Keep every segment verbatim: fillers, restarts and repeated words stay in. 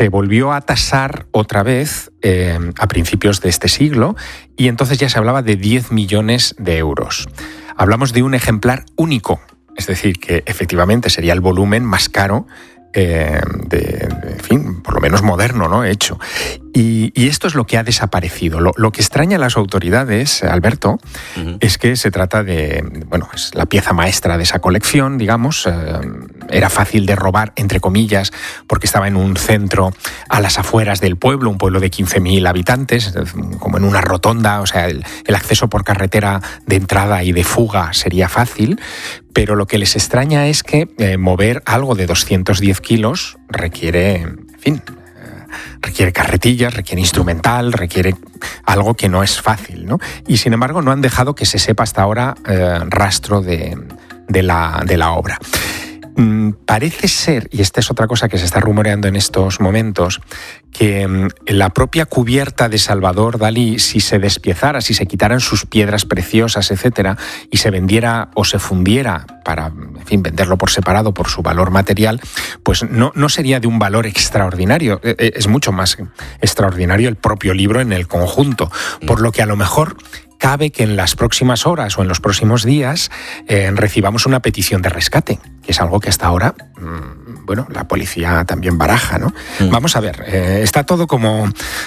se volvió a tasar otra vez eh, a principios de este siglo y entonces ya se hablaba de diez millones de euros. Hablamos de un ejemplar único, es decir, que efectivamente sería el volumen más caro Eh, de, de, en fin, por lo menos moderno, ¿no? Hecho. Y, y esto es lo que ha desaparecido. Lo, lo que extraña a las autoridades, Alberto, uh-huh. es que se trata de, bueno, es la pieza maestra de esa colección, digamos. Eh, era fácil de robar, entre comillas, porque estaba en un centro a las afueras del pueblo, un pueblo de quince mil habitantes, como en una rotonda, o sea, el, el acceso por carretera de entrada y de fuga sería fácil. Pero lo que les extraña es que eh, mover algo de doscientos diez kilos requiere, en fin, eh, requiere carretillas, requiere instrumental, requiere algo que no es fácil, ¿no? Y sin embargo no han dejado que se sepa hasta ahora eh, rastro de, de, la, de la obra. Mm, parece ser, y esta es otra cosa que se está rumoreando en estos momentos, que mm, la propia cubierta de Salvador Dalí, si se despiezara, si se quitaran sus piedras preciosas, etcétera, y se vendiera o se fundiera para, en fin, venderlo por separado por su valor material, pues no, no sería de un valor extraordinario. Es mucho más extraordinario el propio libro en el conjunto, por lo que a lo mejor cabe que en las próximas horas o en los próximos días eh, recibamos una petición de rescate, que es algo que hasta ahora, mmm, bueno, la policía también baraja, ¿no? Mm. Vamos a ver, eh, está todo como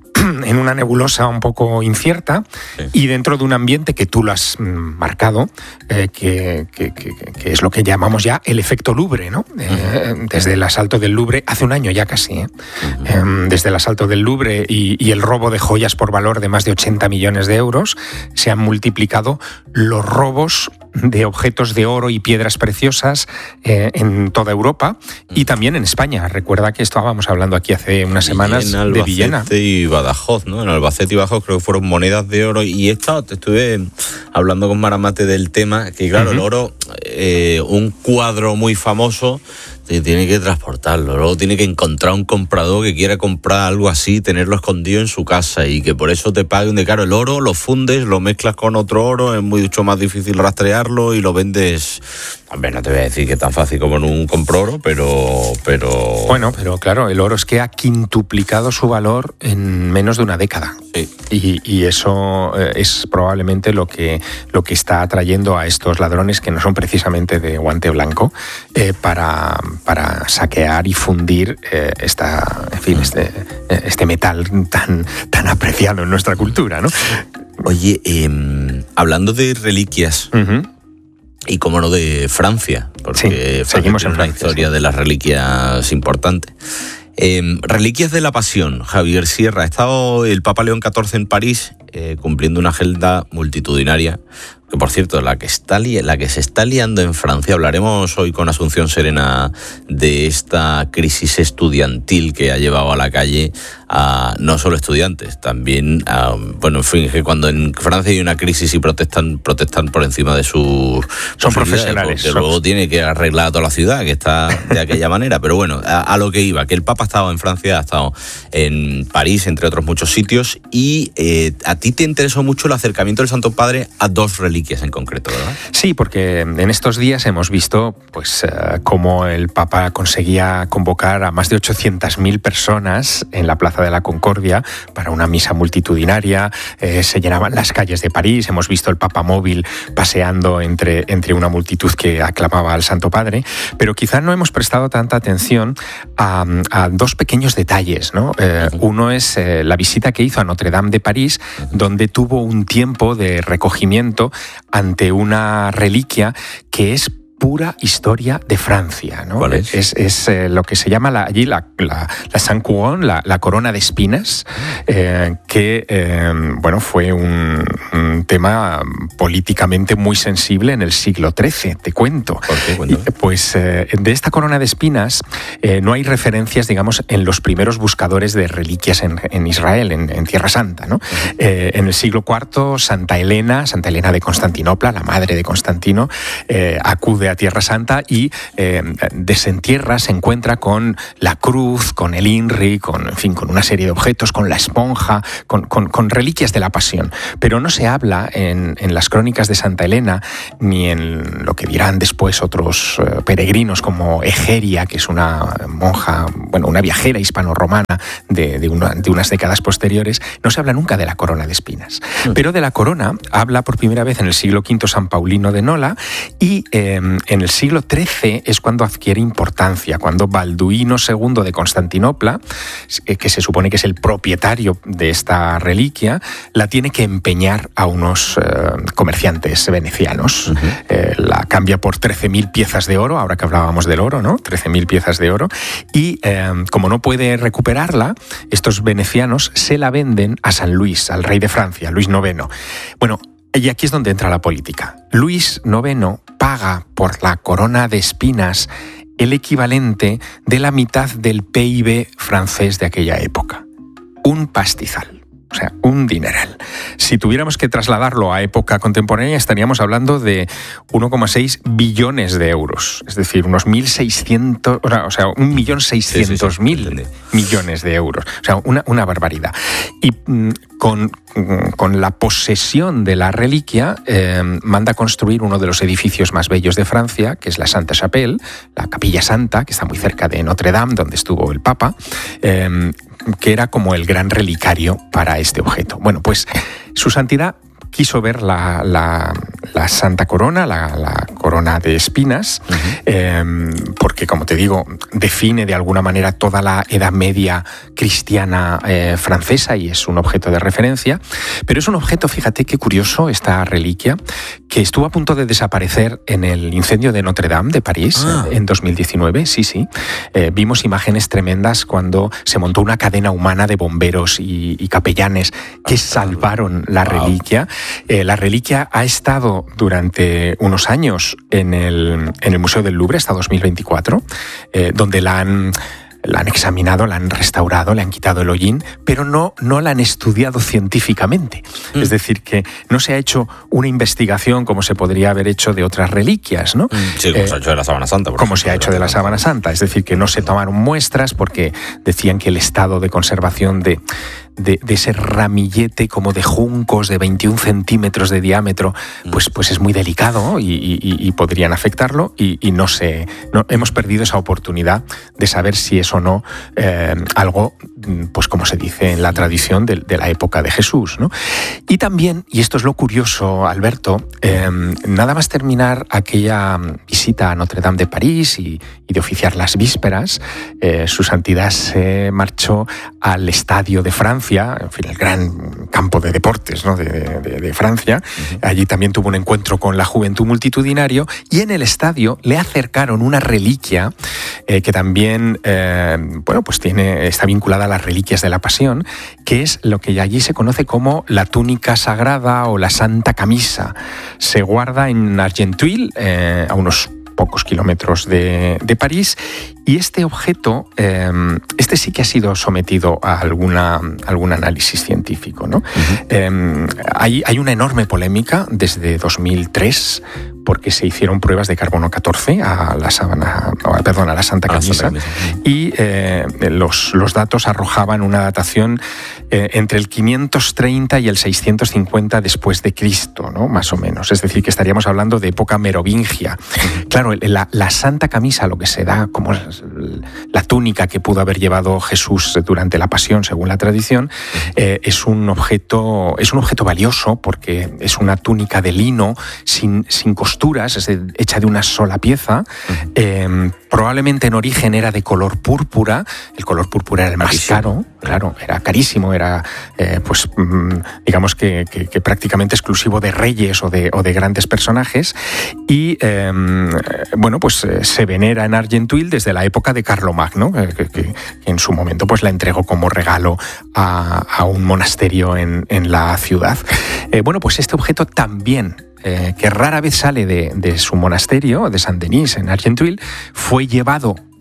en una nebulosa un poco incierta, sí. Y dentro de un ambiente que tú lo has marcado, eh, que, que, que, que es lo que llamamos ya el efecto Louvre, ¿no? Uh-huh. Eh, desde el asalto del Louvre, hace un año ya casi, ¿eh? Uh-huh. eh, desde el asalto del Louvre y, y el robo de joyas por valor de más de ochenta millones de euros, se han multiplicado los robos de objetos de oro y piedras preciosas eh, en toda Europa y también en España. Recuerda que estábamos hablando aquí hace unas semanas Villena, de Villena. Albacete y Badajoz, ¿no? En Albacete y Badajoz creo que fueron monedas de oro y he estado, te estuve hablando con Maramate del tema, que claro, uh-huh. el oro, eh, un cuadro muy famoso, tiene que transportarlo, luego tiene que encontrar un comprador que quiera comprar algo así, tenerlo escondido en su casa y que por eso te paguen de caro. El oro lo fundes, lo mezclas con otro oro, es mucho más difícil rastrearlo y lo vendes. También no te voy a decir que es tan fácil como en un compro oro, pero, pero... Bueno, pero claro, el oro es que ha quintuplicado su valor en menos de una década. Sí. Y, y eso es probablemente lo que, lo que está atrayendo a estos ladrones que no son precisamente de guante blanco eh, para... para saquear y fundir eh, esta, en fin, este, este metal tan, tan apreciado en nuestra cultura, ¿no? Oye, eh, hablando de reliquias, uh-huh. y como no de Francia, porque sí, Francia seguimos tiene en Francia, una historia sí. de las reliquias importante. Eh, reliquias de la Pasión, Javier Sierra. Ha estado el Papa León catorce en París eh, cumpliendo una agenda multitudinaria, que por cierto, la que, está li- la que se está liando en Francia. Hablaremos hoy con Asunción Serena de esta crisis estudiantil que ha llevado a la calle a no solo estudiantes, también a, bueno, en fin, que cuando en Francia hay una crisis y protestan, protestan por encima de sus son profesionales, porque son... luego tiene que arreglar a toda la ciudad, que está de aquella manera. Pero bueno, a, a lo que iba, que el Papa ha estado en Francia, ha estado en París, entre otros muchos sitios, y eh, a ti te interesó mucho el acercamiento del Santo Padre a dos reliquias en concreto, ¿verdad? Sí, porque en estos días hemos visto pues uh, cómo el Papa conseguía convocar a más de ochocientas mil personas en la Plaza de la Concordia para una misa multitudinaria, eh, se llenaban las calles de París, hemos visto el Papa móvil paseando entre, entre una multitud que aclamaba al Santo Padre, pero quizá no hemos prestado tanta atención a, a dos pequeños detalles, ¿no? Eh, uh-huh. Uno es eh, la visita que hizo a Notre Dame de París, uh-huh. donde tuvo un tiempo de recogimiento ante una reliquia que es pura historia de Francia, ¿no? ¿Cuál es? Es, es eh, lo que se llama la, allí la, la, la Sainte Couronne, la, la corona de espinas, eh, que eh, bueno, fue un, un tema políticamente muy sensible en el siglo trece, te cuento. ¿Por qué? Cuéntame. Y, pues eh, de esta corona de espinas eh, no hay referencias, digamos, en los primeros buscadores de reliquias en, en Israel, en, en Tierra Santa, ¿no? Uh-huh. Eh, en el siglo cuarto, Santa Elena, Santa Elena de Constantinopla, la madre de Constantino, eh, acude vuelve a Tierra Santa y eh, desentierra, se encuentra con la cruz, con el I N R I, con, en fin, con una serie de objetos, con la esponja, con, con, con reliquias de la Pasión. Pero no se habla en, en las crónicas de Santa Elena, ni en lo que dirán después otros eh, peregrinos como Egeria, que es una monja, bueno, una viajera hispano-romana de, de, una, de unas décadas posteriores. No se habla nunca de la corona de espinas. Mm. Pero de la corona habla por primera vez en el siglo quinto San Paulino de Nola, y eh, en el siglo trece es cuando adquiere importancia, cuando Balduino segundo de Constantinopla, que se supone que es el propietario de esta reliquia, la tiene que empeñar a unos eh, comerciantes venecianos. Uh-huh. Eh, la cambia por trece mil piezas de oro, ahora que hablábamos del oro, ¿no? trece mil piezas de oro, y eh, como no puede recuperarla, estos venecianos se la venden a San Luis, al rey de Francia, Luis noveno. Bueno, y aquí es donde entra la política. Luis noveno paga por la corona de espinas el equivalente de la mitad del P I B francés de aquella época. Un pastizal. O sea, un dineral. Si tuviéramos que trasladarlo a época contemporánea, estaríamos hablando de uno coma seis billones de euros. Es decir, unos mil seiscientos, o sea, un millón seiscientos mil millones de euros. O sea, una, una barbaridad. Y mm, con, con la posesión de la reliquia, eh, manda construir uno de los edificios más bellos de Francia, que es la Sainte Chapelle, la Capilla Santa, que está muy cerca de Notre Dame, donde estuvo el Papa, eh, que era como el gran relicario para este objeto. Bueno, pues su santidad quiso ver la, la, la Santa Corona, la, la corona de espinas, uh-huh. eh, porque, como te digo, define de alguna manera toda la Edad Media cristiana eh, francesa y es un objeto de referencia. Pero es un objeto, fíjate qué curioso, esta reliquia, que estuvo a punto de desaparecer en el incendio de Notre Dame de París ah. en dos mil diecinueve. Sí, sí. Eh, vimos imágenes tremendas cuando se montó una cadena humana de bomberos y, y capellanes que salvaron la wow. reliquia. Eh, la reliquia ha estado durante unos años en el, en el Museo del Louvre hasta dos mil veinticuatro, eh, donde la han... La han examinado, la han restaurado, le han quitado el hollín, pero no, no la han estudiado científicamente. Mm. Es decir, que no se ha hecho una investigación como se podría haber hecho de otras reliquias, ¿no? Sí, como eh, se ha hecho de la Sábana Santa. Por como ejemplo, se ha hecho de la Sábana Santa. Es decir, que no se tomaron muestras porque decían que el estado de conservación de... De, de ese ramillete como de juncos de veintiún centímetros de diámetro, pues, pues es muy delicado y, y, y podrían afectarlo y, y no sé, no, hemos perdido esa oportunidad de saber si es o no eh, algo, pues como se dice en la tradición de, de la época de Jesús, ¿no? Y también, y esto es lo curioso, Alberto, eh, nada más terminar aquella visita a Notre Dame de París y, y de oficiar las vísperas, eh, su santidad se marchó al Estadio de Francia, en fin, el gran campo de deportes, ¿no? de, de, de Francia. Uh-huh. Allí también tuvo un encuentro con la juventud multitudinario y en el estadio le acercaron una reliquia eh, que también eh, bueno, pues tiene, está vinculada a las reliquias de la Pasión, que es lo que allí se conoce como la túnica sagrada o la Santa Camisa. Se guarda en Argenteuil, eh, a unos pocos kilómetros de, de París, y este objeto, eh, este sí que ha sido sometido a alguna, algún análisis científico, ¿no? Uh-huh. Eh, hay, hay una enorme polémica desde dos mil tres, porque se hicieron pruebas de carbono catorce a la sábana, perdón, a la Santa Camisa, y eh, los, los datos arrojaban una datación eh, entre el quinientos treinta y el seiscientos cincuenta después de Cristo, ¿no? Más o menos. Es decir, que estaríamos hablando de época merovingia. Uh-huh. Claro, la, la Santa Camisa, lo que se da como la túnica que pudo haber llevado Jesús durante la Pasión, según la tradición, eh, es un objeto, es un objeto valioso porque es una túnica de lino sin, sin costuras, es hecha de una sola pieza. Uh-huh. Eh, probablemente en origen era de color púrpura. El color púrpura era el más carísimo. caro, claro, era carísimo, era eh, pues digamos que, que, que prácticamente exclusivo de reyes o de, o de grandes personajes. Y eh, bueno, pues eh, se venera en Argenteuil desde la época de Carlomagno, que, que, que en su momento pues la entregó como regalo a, a un monasterio en, en la ciudad. Eh, bueno, pues este objeto también, eh, que rara vez sale de, de su monasterio, de Saint-Denis, en Argenteuil, fue llevado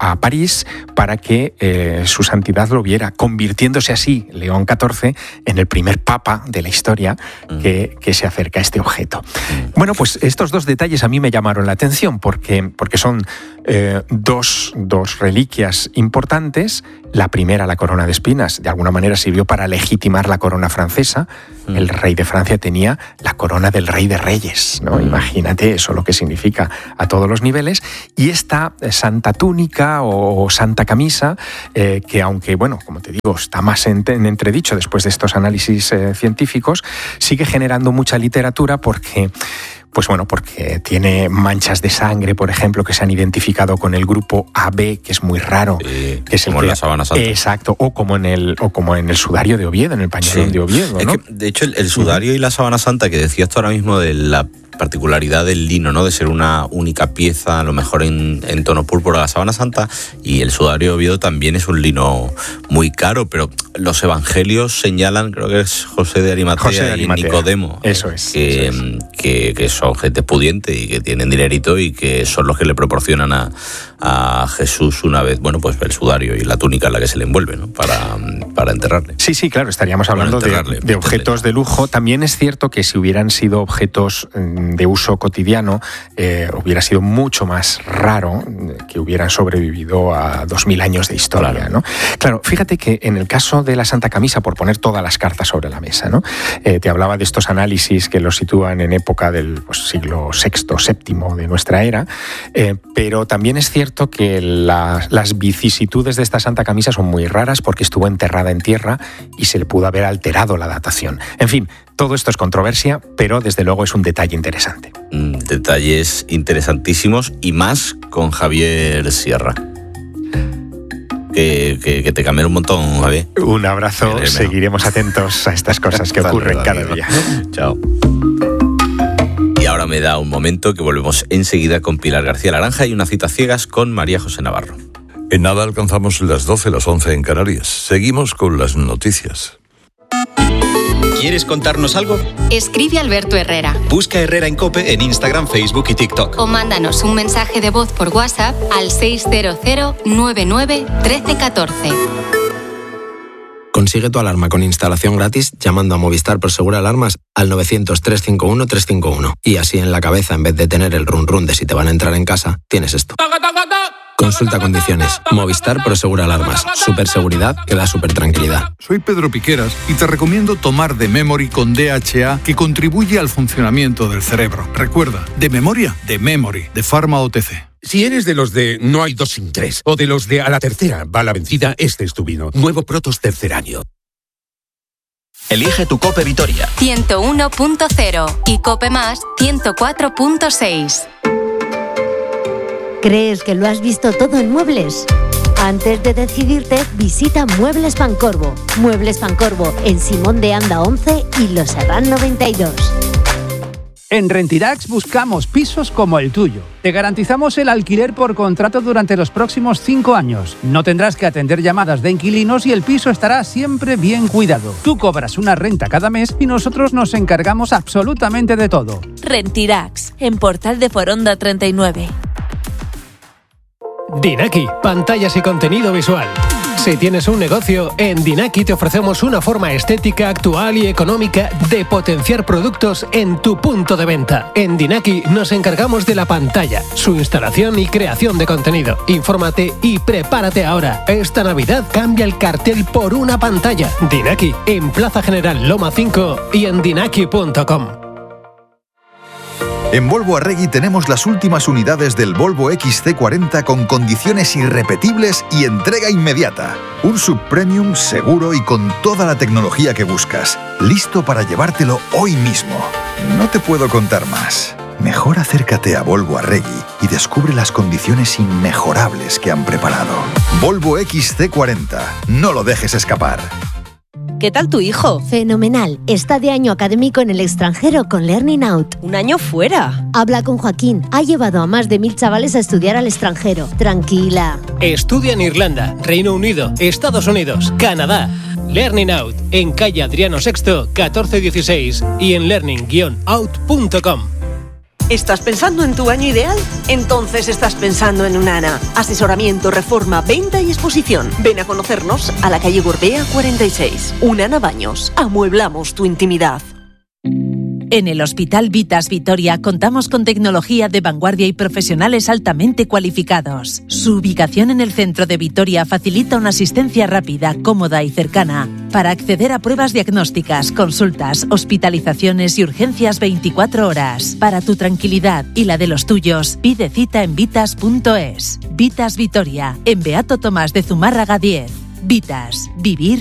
a París para que eh, su santidad lo viera, convirtiéndose así León catorce en el primer papa de la historia que, que se acerca a este objeto. Bueno, pues estos dos detalles a mí me llamaron la atención porque, porque son eh, dos, dos reliquias importantes. La primera, la corona de espinas, de alguna manera sirvió para legitimar la corona francesa. Mm. El rey de Francia tenía la corona del rey de reyes, ¿no? Mm. Imagínate eso, lo que significa a todos los niveles. Y esta santa túnica o santa camisa, eh, que aunque, bueno, como te digo, está más en, en entredicho después de estos análisis eh, científicos, sigue generando mucha literatura porque... Pues bueno, porque tiene manchas de sangre, por ejemplo, que se han identificado con el grupo A B, que es muy raro. Sí, que es como el que, en la sábana santa. Exacto, o como en el, o como en el sudario de Oviedo, en el pañolón sí. de Oviedo, ¿no? Es que, de hecho, el, el sudario uh-huh. y la sábana santa, que decías tú ahora mismo de la particularidad del lino, ¿no? De ser una única pieza, a lo mejor en, en tono púrpura, la sábana santa, y el sudario de Oviedo también es un lino muy caro, pero los evangelios señalan, creo que es José de Arimatea, José de Arimatea. y Nicodemo, eso es, que, eso es. Que, que son gente pudiente y que tienen dinerito y que son los que le proporcionan a, a Jesús una vez, bueno, pues el sudario y la túnica en la que se le envuelve, ¿no? Para, para enterrarle. Sí, sí, claro, estaríamos hablando de, de objetos de lujo. También es cierto que si hubieran sido objetos de uso cotidiano, eh, hubiera sido mucho más raro que hubieran sobrevivido a dos mil años de historia, claro. ¿no? Claro, fíjate que en el caso de la Santa Camisa, por poner todas las cartas sobre la mesa, ¿no? Eh, te hablaba de estos análisis que los sitúan en época del pues, siglo sexto, séptimo de nuestra era, eh, pero también es cierto que la, las vicisitudes de esta Santa Camisa son muy raras porque estuvo enterrada en tierra y se le pudo haber alterado la datación. En fin, todo esto es controversia, pero desde luego es un detalle interesante. Mm, detalles interesantísimos y más con Javier Sierra. Que, que, que te cambien un montón, Javier. Un abrazo, Créeme. Seguiremos atentos a estas cosas que ocurren cada amigo. día. Chao. Y ahora me da un momento que volvemos enseguida con Pilar García Laranja y una cita ciegas con María José Navarro. En nada alcanzamos las doce, las once en Canarias. Seguimos con las noticias. ¿Quieres contarnos algo? Escribe Alberto Herrera. Busca Herrera en COPE en Instagram, Facebook y TikTok. O mándanos un mensaje de voz por WhatsApp al seis cero cero nueve nueve uno tres uno cuatro. Consigue tu alarma con instalación gratis llamando a Movistar Prosegur Alarmas al novecientos, trescientos cincuenta y uno, trescientos cincuenta y uno. Y así en la cabeza, en vez de tener el run run de si te van a entrar en casa, tienes esto. Consulta condiciones. Movistar Prosegur Alarmas. Super seguridad que da super tranquilidad. Soy Pedro Piqueras y te recomiendo tomar The Memory con D H A, que contribuye al funcionamiento del cerebro. Recuerda, de memoria, The Memory, de Pharma O T C. Si eres de los de no hay dos sin tres, o de los de a la tercera va la vencida, este es tu vino. Nuevo Protos tercer año. Elige tu COPE Vitoria. ciento uno punto cero y COPE Más ciento cuatro punto seis. ¿Crees que lo has visto todo en muebles? Antes de decidirte, visita Muebles Pancorbo. Muebles Pancorbo en Simón de Anda once y Los Serrán noventa y dos. En Rentirax buscamos pisos como el tuyo. Te garantizamos el alquiler por contrato durante los próximos cinco años. No tendrás que atender llamadas de inquilinos y el piso estará siempre bien cuidado. Tú cobras una renta cada mes y nosotros nos encargamos absolutamente de todo. Rentirax, en Portal de Foronda treinta y nueve. Dinaki, pantallas y contenido visual. Si tienes un negocio, en Dinaki te ofrecemos una forma estética, actual y económica de potenciar productos en tu punto de venta. En Dinaki nos encargamos de la pantalla, su instalación y creación de contenido. Infórmate y prepárate ahora. Esta Navidad cambia el cartel por una pantalla. Dinaki, en Plaza General Loma cinco y en dinaki punto com. En Volvo Arregui tenemos las últimas unidades del Volvo X C cuarenta con condiciones irrepetibles y entrega inmediata. Un subpremium seguro y con toda la tecnología que buscas. Listo para llevártelo hoy mismo. No te puedo contar más. Mejor acércate a Volvo Arregui y descubre las condiciones inmejorables que han preparado. Volvo X C cuarenta. No lo dejes escapar. ¿Qué tal tu hijo? Fenomenal. Está de año académico en el extranjero con Learning Out. ¿Un año fuera? Habla con Joaquín. Ha llevado a más de mil chavales a estudiar al extranjero. Tranquila. Estudia en Irlanda, Reino Unido, Estados Unidos, Canadá. Learning Out, en calle Adriano sexto, catorce dieciséis y en learning guion out punto com. ¿Estás pensando en tu año ideal? Entonces estás pensando en Unana. Asesoramiento, reforma, venta y exposición. Ven a conocernos a la calle Gorbea cuarenta y seis. Unana Baños. Amueblamos tu intimidad. En el Hospital Vitas Vitoria contamos con tecnología de vanguardia y profesionales altamente cualificados. Su ubicación en el centro de Vitoria facilita una asistencia rápida, cómoda y cercana para acceder a pruebas diagnósticas, consultas, hospitalizaciones y urgencias veinticuatro horas. Para tu tranquilidad y la de los tuyos, pide cita en vitas punto es. Vitas Vitoria, en Beato Tomás de Zumárraga diez. Vitas, vivir